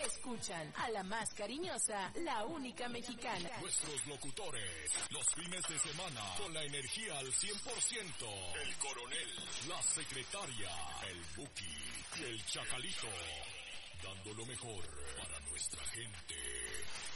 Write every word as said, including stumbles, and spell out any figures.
Escuchan a la más cariñosa, la única mexicana. Nuestros locutores, los fines de semana, con la energía al cien por ciento. El coronel, la secretaria, el Buki y el Chacalito. Dando lo mejor para nuestra gente.